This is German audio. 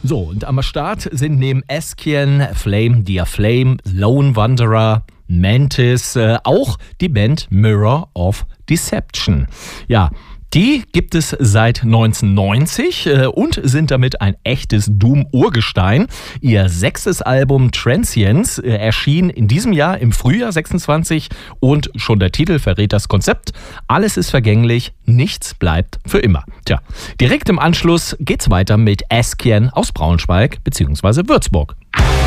So, und am Start sind neben Eskian, Flame Dear Flame, Lone Wanderer, Mantis, auch die Band Mirror of Deception. Ja, die gibt es seit 1990 und sind damit ein echtes Doom-Urgestein. Ihr 6. Album Transience erschien in diesem Jahr im Frühjahr 26 und schon der Titel verrät das Konzept. Alles ist vergänglich, nichts bleibt für immer. Tja, direkt im Anschluss geht's weiter mit Eskian aus Braunschweig bzw. Würzburg.